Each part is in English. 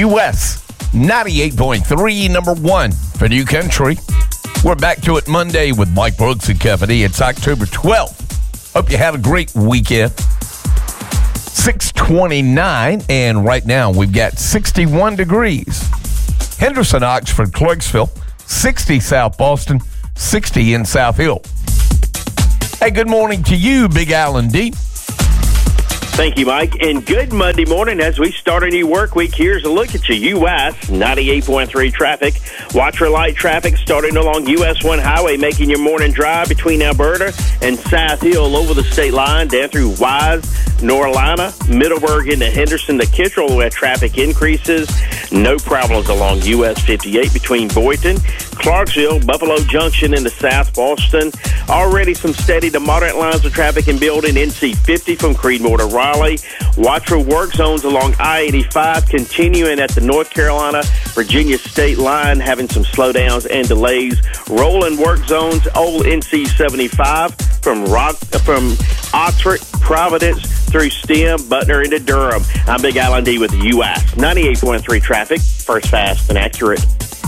US 98.3, number one for New Country. We're back to it Monday with Mike Brooks and Company. It's October 12th. Hope you had a great weekend. 6:29, and right now we've got 61 degrees. Henderson, Oxford, Clarksville, 60 South Boston, 60 in South Hill. Hey, good morning to you, Big Alan D. Thank you, Mike, and good Monday morning as we start a new work week. Here's a look at your U.S. 98.3 traffic. Watch for light traffic starting along U.S. 1 Highway, making your morning drive between Alberta and South Hill over the state line, down through Wise, Norlina, Middleburg into Henderson to Kittrell, where traffic increases. No problems along U.S. 58 between Boynton, Clarksville, Buffalo Junction into South Boston. Already some steady to moderate lines of traffic in building NC 50 from Creedmoor to Raleigh. Watch for work zones along I-85, continuing at the North Carolina-Virginia state line, having some slowdowns and delays. Rolling work zones, old NC 75 from Oxford, Providence through Stem, Butner into Durham. I'm Big Alan D with the U.S. 98.3 traffic, first, fast, and accurate.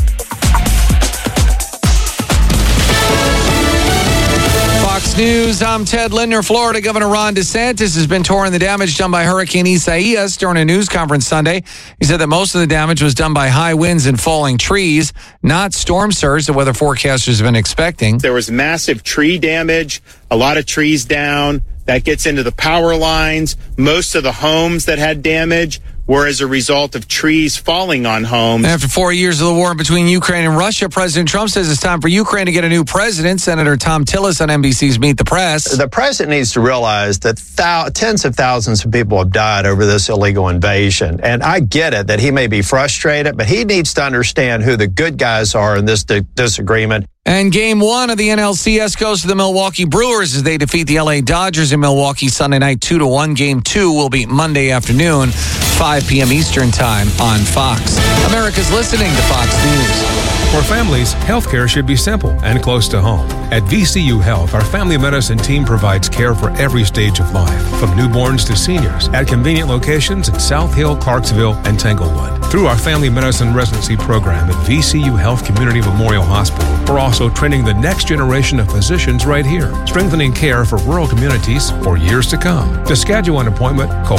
Fox News, I'm Ted Lindner. Florida Governor Ron DeSantis has been touring the damage done by Hurricane Isaias during a news conference Sunday. He said that most of the damage was done by high winds and falling trees, not storm surge that weather forecasters have been expecting. There was massive tree damage, a lot of trees down. That gets into the power lines. Most of the homes that had damage were as a result of trees falling on homes. After 4 years of the war between Ukraine and Russia, President Trump says it's time for Ukraine to get a new president. Senator Tom Tillis on NBC's Meet the Press. The president needs to realize that tens of thousands of people have died over this illegal invasion. And I get it that he may be frustrated, but he needs to understand who the good guys are in this disagreement. And Game 1 of the NLCS goes to the Milwaukee Brewers as they defeat the LA Dodgers in Milwaukee Sunday night 2-1. Game 2 will be Monday afternoon, 5 p.m. Eastern Time on Fox. America's listening to Fox News. For families, healthcare should be simple and close to home. At VCU Health, our family medicine team provides care for every stage of life, from newborns to seniors, at convenient locations in South Hill, Clarksville, and Tanglewood. Through our family medicine residency program at VCU Health Community Memorial Hospital, we're also training the next generation of physicians right here, strengthening care for rural communities for years to come. To schedule an appointment, call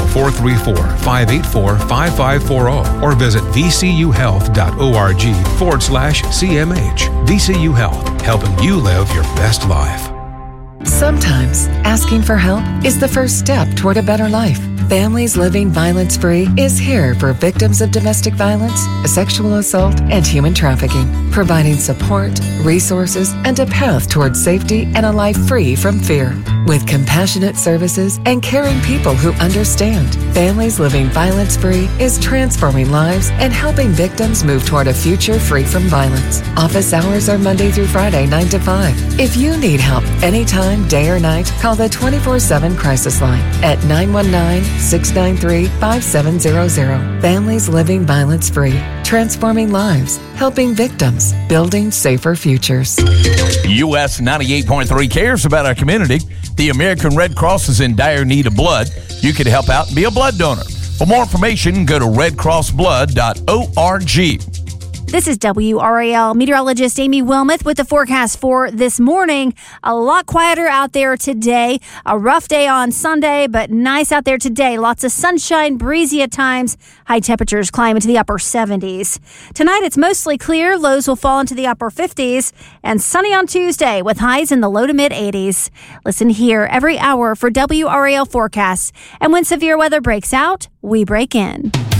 434-584-5540 or visit vcuhealth.org/CMH. VCU Health, helping you live your best life. Sometimes asking for help is the first step toward a better life. Families Living Violence Free is here for victims of domestic violence, sexual assault, and human trafficking, providing support, resources, and a path toward safety and a life free from fear. With compassionate services and caring people who understand, Families Living Violence Free is transforming lives and helping victims move toward a future free from violence. Office hours are Monday through Friday, 9 to 5. If you need help anytime, day or night, call the 24/7 crisis line at 919-693-5700. Families Living Violence Free, transforming lives, helping victims, building safer futures. US 98.3 cares about our community. The American Red Cross is in dire need of blood. You can help out and be a blood donor. For more information, go to redcrossblood.org. This is WRAL meteorologist Amy Wilmoth with the forecast for this morning. A lot quieter out there today. A rough day on Sunday, but nice out there today. Lots of sunshine, breezy at times. High temperatures climb into the upper 70s. Tonight it's mostly clear. Lows will fall into the upper 50s. And sunny on Tuesday with highs in the low to mid 80s. Listen here every hour for WRAL forecasts. And when severe weather breaks out, we break in.